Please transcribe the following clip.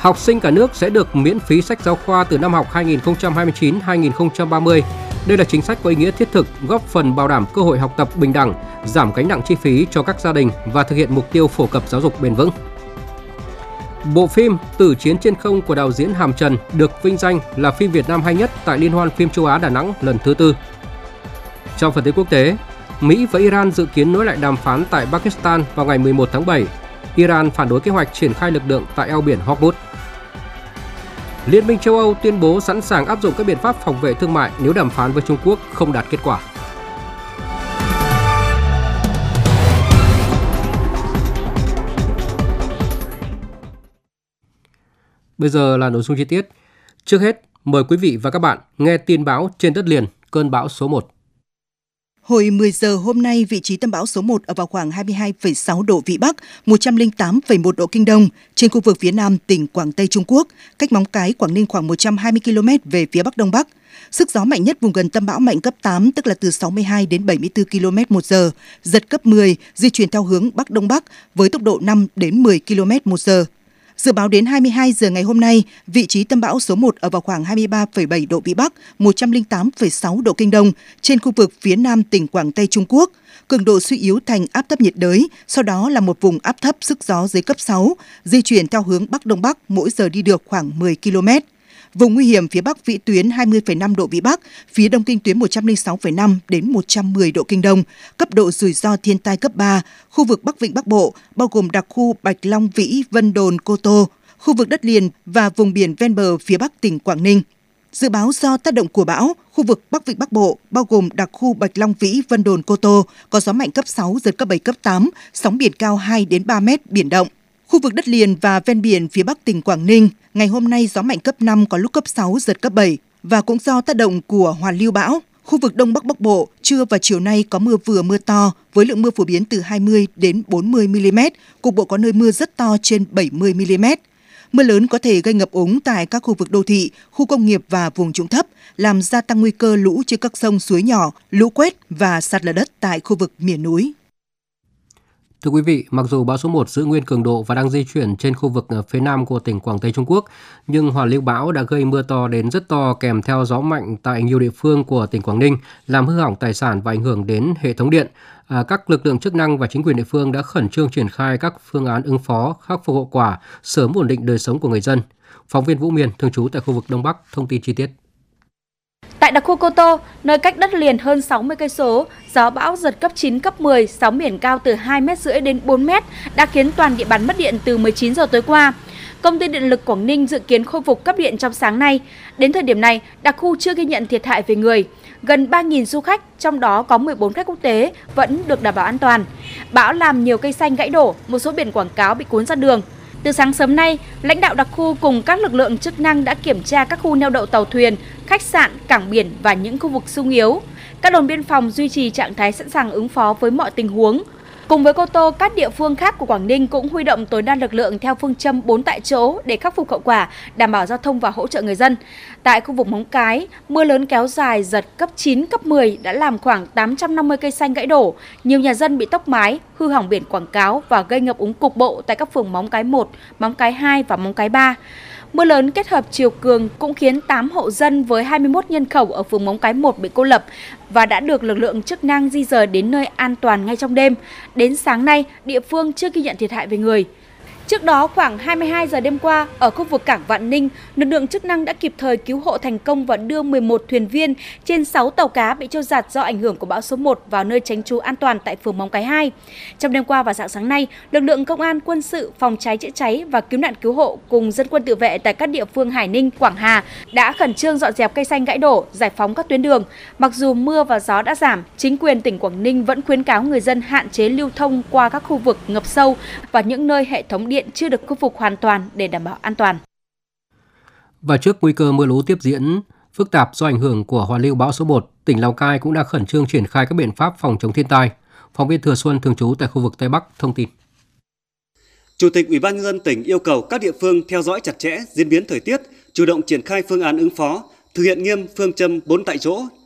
Học sinh cả nước sẽ được miễn phí sách giáo khoa từ năm học 2029-2030. Đây là chính sách có ý nghĩa thiết thực, góp phần bảo đảm cơ hội học tập bình đẳng, giảm gánh nặng chi phí cho các gia đình và thực hiện mục tiêu phổ cập giáo dục bền vững. Bộ phim Tử chiến trên không của đạo diễn Hàm Trần được vinh danh là phim Việt Nam hay nhất tại Liên hoan phim châu Á Đà Nẵng lần thứ 4. Trong phần tin quốc tế, Mỹ và Iran dự kiến nối lại đàm phán tại Pakistan vào ngày 11 tháng 7. Iran phản đối kế hoạch triển khai lực lượng tại eo biển Hormuz. Liên minh châu Âu tuyên bố sẵn sàng áp dụng các biện pháp phòng vệ thương mại nếu đàm phán với Trung Quốc không đạt kết quả. Bây giờ là nội dung chi tiết. Trước hết, mời quý vị và các bạn nghe tin bão trên đất liền, cơn bão số 1. Hồi 10 giờ hôm nay, vị trí tâm bão số 1 ở vào khoảng 22,6 độ Vĩ Bắc, 108,1 độ Kinh Đông, trên khu vực phía nam tỉnh Quảng Tây Trung Quốc, cách Móng Cái, Quảng Ninh khoảng 120 km về phía Bắc Đông Bắc. Sức gió mạnh nhất vùng gần tâm bão mạnh cấp 8, tức là từ 62 đến 74 km/h, giật cấp 10, di chuyển theo hướng Bắc Đông Bắc với tốc độ 5 đến 10 km/h. Dự báo đến 22 giờ ngày hôm nay, vị trí tâm bão số 1 ở vào khoảng 23,7 độ Vĩ Bắc, 108,6 độ Kinh Đông, trên khu vực phía nam tỉnh Quảng Tây Trung Quốc. Cường độ suy yếu thành áp thấp nhiệt đới, sau đó là một vùng áp thấp sức gió dưới cấp 6, di chuyển theo hướng Bắc Đông Bắc, mỗi giờ đi được khoảng 10 km. Vùng nguy hiểm phía Bắc vĩ tuyến 20,5 độ Vĩ Bắc, phía Đông kinh tuyến 106,5 đến 110 độ Kinh Đông, cấp độ rủi ro thiên tai cấp 3, khu vực Bắc Vịnh Bắc Bộ, bao gồm đặc khu Bạch Long Vĩ, Vân Đồn, Cô Tô, khu vực đất liền và vùng biển ven bờ phía Bắc tỉnh Quảng Ninh. Dự báo do tác động của bão, khu vực Bắc Vịnh Bắc Bộ, bao gồm đặc khu Bạch Long Vĩ, Vân Đồn, Cô Tô, có gió mạnh cấp 6, giật cấp 7, cấp 8, sóng biển cao 2 đến 3 mét, biển động. Khu vực đất liền và ven biển phía Bắc tỉnh Quảng Ninh, ngày hôm nay gió mạnh cấp 5, có lúc cấp 6, giật cấp 7 và cũng do tác động của hoàn lưu bão. Khu vực Đông Bắc Bắc Bộ, trưa và chiều nay có mưa vừa mưa to với lượng mưa phổ biến từ 20 đến 40 mm, cục bộ có nơi mưa rất to trên 70 mm. Mưa lớn có thể gây ngập úng tại các khu vực đô thị, khu công nghiệp và vùng trũng thấp, làm gia tăng nguy cơ lũ trên các sông suối nhỏ, lũ quét và sạt lở đất tại khu vực miền núi. Thưa quý vị, mặc dù bão số 1 giữ nguyên cường độ và đang di chuyển trên khu vực phía nam của tỉnh Quảng Tây Trung Quốc, nhưng hoàn lưu bão đã gây mưa to đến rất to kèm theo gió mạnh tại nhiều địa phương của tỉnh Quảng Ninh, làm hư hỏng tài sản và ảnh hưởng đến hệ thống điện. Các lực lượng chức năng và chính quyền địa phương đã khẩn trương triển khai các phương án ứng phó, khắc phục hậu quả, sớm ổn định đời sống của người dân. Phóng viên Vũ Miền, thường trú tại khu vực Đông Bắc, thông tin chi tiết. Tại đặc khu Cô Tô, nơi cách đất liền hơn 60 cây số, gió bão giật cấp 9, cấp 10, sóng biển cao từ 2,5 m đến 4 m đã khiến toàn địa bàn mất điện từ 19 giờ tối qua. Công ty Điện lực Quảng Ninh dự kiến khôi phục cấp điện trong sáng nay. Đến thời điểm này, đặc khu chưa ghi nhận thiệt hại về người. Gần 3.000 du khách, trong đó có 14 khách quốc tế, vẫn được đảm bảo an toàn. Bão làm nhiều cây xanh gãy đổ, một số biển quảng cáo bị cuốn ra đường. Từ sáng sớm nay, lãnh đạo đặc khu cùng các lực lượng chức năng đã kiểm tra các khu neo đậu tàu thuyền, khách sạn, cảng biển và những khu vực xung yếu. Các đồn biên phòng duy trì trạng thái sẵn sàng ứng phó với mọi tình huống. Cùng với Cô Tô, các địa phương khác của Quảng Ninh cũng huy động tối đa lực lượng theo phương châm 4 tại chỗ để khắc phục hậu quả, đảm bảo giao thông và hỗ trợ người dân. Tại khu vực Móng Cái, mưa lớn kéo dài giật cấp 9, cấp 10 đã làm khoảng 850 cây xanh gãy đổ, nhiều nhà dân bị tốc mái, hư hỏng biển quảng cáo và gây ngập úng cục bộ tại các phường Móng Cái 1, Móng Cái 2 và Móng Cái 3. Mưa lớn kết hợp chiều cường cũng khiến 8 hộ dân với 21 nhân khẩu ở phường Móng Cái 1 bị cô lập và đã được lực lượng chức năng di dời đến nơi an toàn ngay trong đêm. Đến sáng nay, địa phương chưa ghi nhận thiệt hại về người. Trước đó, khoảng 22 giờ đêm qua, ở khu vực cảng Vạn Ninh, lực lượng chức năng đã kịp thời cứu hộ thành công và đưa 11 thuyền viên trên 6 tàu cá bị trôi giạt do ảnh hưởng của bão số 1 vào nơi tránh trú an toàn tại phường Móng Cái 2. Trong đêm qua và sáng sáng nay, lực lượng công an, quân sự, phòng cháy chữa cháy và cứu nạn cứu hộ cùng dân quân tự vệ tại các địa phương Hải Ninh, Quảng Hà đã khẩn trương dọn dẹp cây xanh gãy đổ, giải phóng các tuyến đường. Mặc dù mưa và gió đã giảm, chính quyền tỉnh Quảng Ninh vẫn khuyến cáo người dân hạn chế lưu thông qua các khu vực ngập sâu và những nơi hệ thống điện chưa được khôi phục hoàn toàn để đảm bảo an toàn. Và trước nguy cơ mưa lũ tiếp diễn phức tạp do ảnh hưởng của hoàn lưu bão số 1, tỉnh Lào Cai cũng đã khẩn trương triển khai các biện pháp phòng chống thiên tai. Phóng viên Thừa Xuân, thường trú tại khu vực Tây Bắc, thông tin. Chủ tịch Ủy ban nhân dân tỉnh yêu cầu các địa phương theo dõi chặt chẽ diễn biến thời tiết, chủ động triển khai phương án ứng phó, thực hiện nghiêm phương châm 4 tại chỗ